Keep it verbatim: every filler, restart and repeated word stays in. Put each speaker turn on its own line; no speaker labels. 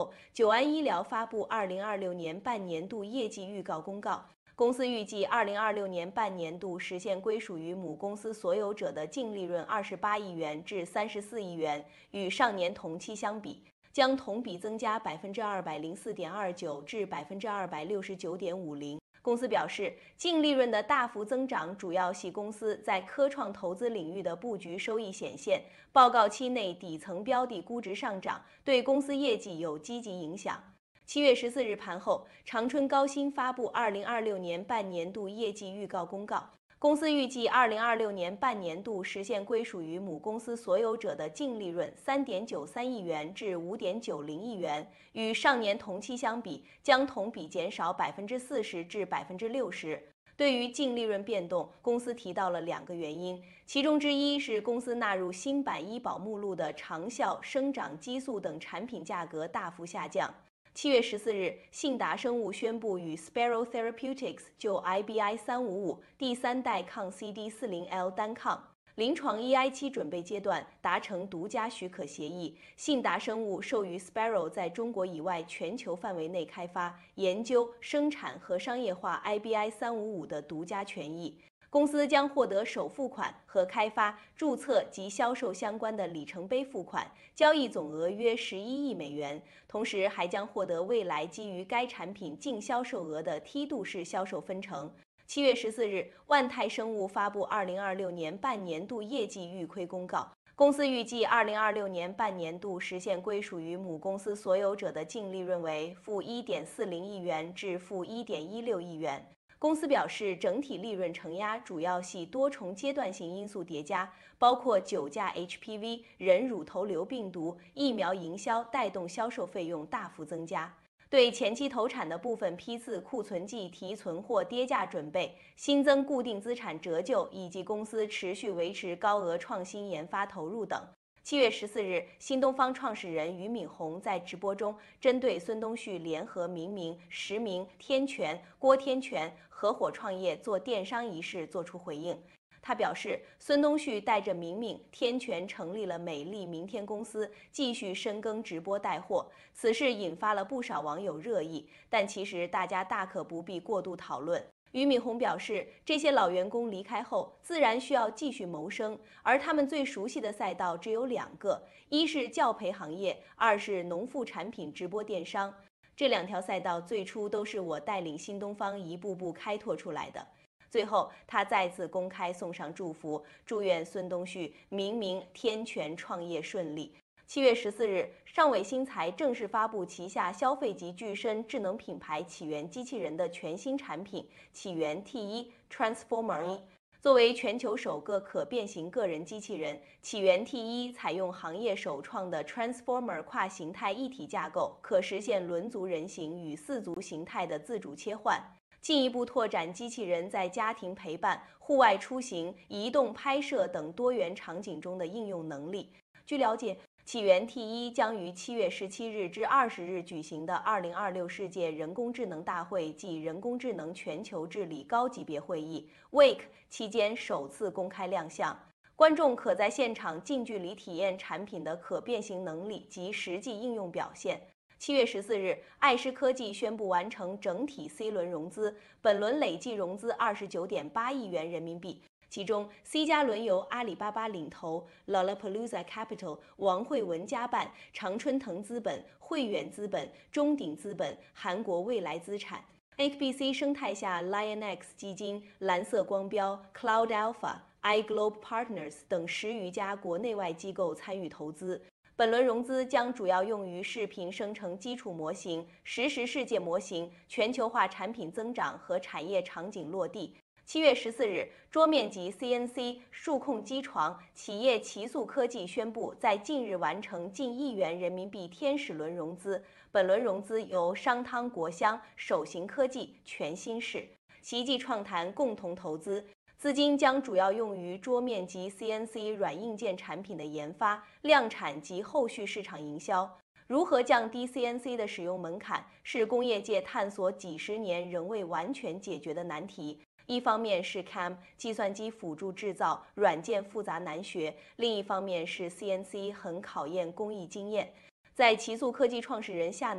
后，久安医疗发布二零二六年半年度业绩预告公告。公司预计二零二六年半年度实现归属于母公司所有者的净利润二十八亿元至三十四亿元，与上年同期相比，将同比增加百分之二百零四点二九至百分之二百六十九点五零。公司表示，净利润的大幅增长主要系公司在科创投资领域的布局收益显现，报告期内底层标的估值上涨，对公司业绩有积极影响。七月十四日盘后，长春高新发布二零二六年半年度业绩预告公告。公司预计二零二六年半年度实现归属于母公司所有者的净利润三点九三亿元至五点九零亿元，与上年同期相比，将同比减少百分之四十至百分之六十。对于净利润变动，公司提到了两个原因，其中之一是公司纳入新版医保目录的长效、生长激素等产品价格大幅下降。七月十四日，信达生物宣布与 Sparrow Therapeutics 就 I B I 三五五第三代抗 C D 四十 L 单抗临床 E I 期准备阶段达成独家许可协议，信达生物授予 Sparrow 在中国以外全球范围内开发、研究、生产和商业化 I B I 三五五的独家权益。公司将获得首付款和开发、注册及销售相关的里程碑付款，交易总额约十一亿美元，同时还将获得未来基于该产品净销售额的梯度式销售分成。七月十四日，万泰生物发布二零二六年半年度业绩预亏公告。公司预计二零二六年半年度实现归属于母公司所有者的净利润为负一点四零亿元至负一点一六亿元。公司表示，整体利润承压主要系多重阶段性因素叠加，包括酒驾 H P V、人乳头瘤病毒、疫苗营销带动销售费用大幅增加，对前期投产的部分批次库存季提存或跌价准备，新增固定资产折旧，以及公司持续维持高额创新研发投入等。七月十四日，新东方创始人俞敏洪在直播中针对孙东旭联合明明、实名、天全、郭天全合伙创业做电商一事作出回应。他表示，孙东旭带着明明、天全成立了美丽明天公司，继续深耕直播带货。此事引发了不少网友热议，但其实大家大可不必过度讨论。俞敏洪表示，这些老员工离开后，自然需要继续谋生，而他们最熟悉的赛道只有两个，一是教培行业，二是农副产品直播电商。这两条赛道最初都是我带领新东方一步步开拓出来的。最后，他再次公开送上祝福，祝愿孙东旭、明明、天全创业顺利。七月十四日，上伟新材正式发布旗下消费级具身智能品牌起源机器人的全新产品起源 T 一 Transformer 一。作为全球首个可变形个人机器人，起源 T 一采用行业首创的 Transformer 跨形态一体架构，可实现轮足人形与四足形态的自主切换，进一步拓展机器人在家庭陪伴、户外出行、移动拍摄等多元场景中的应用能力。据了解，起源 T 一将于七月十七日至二十日举行的二零二六世界人工智能大会暨人工智能全球治理高级别会议 W A K 期间首次公开亮相，观众可在现场近距离体验产品的可变形能力及实际应用表现。七月十四日，爱思科技宣布完成整体 C 轮融资，本轮累计融资二十九点八亿元人民币。其中 C 加轮由阿里巴巴领投 ，Lollapalooza Capital、王慧文家办、常春藤资本、汇远资本、中鼎资本、韩国未来资产。H B C 生态下 ，LionX 基金、蓝色光标、Cloud Alpha、iGlobe Partners 等十余家国内外机构参与投资。本轮融资将主要用于视频生成基础模型、实时世界模型、全球化产品增长和产业场景落地。七月十四日，桌面级 C N C 数控机床企业奇速科技宣布，在近日完成近亿元人民币天使轮融资。本轮融资由商汤国香、首行科技、全新市、奇迹创谈共同投资，资金将主要用于桌面级 C N C 软硬件产品的研发、量产及后续市场营销。如何降低 C N C 的使用门槛，是工业界探索几十年仍未完全解决的难题。一方面是 C A M 计算机辅助制造，软件复杂难学；另一方面是 C N C 很考验工艺经验。在奇速科技创始人夏